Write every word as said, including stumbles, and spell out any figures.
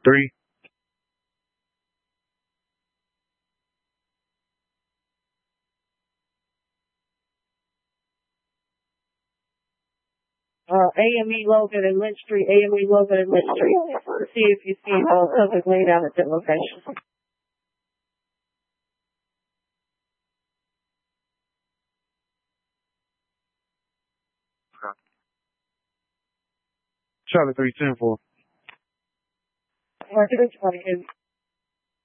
Three. Uh, A M E Logan and Lynch Street, A M E Logan and Lynch Street. See if you see how it's laid out at that location. Charlie three ten four. Market is twenty.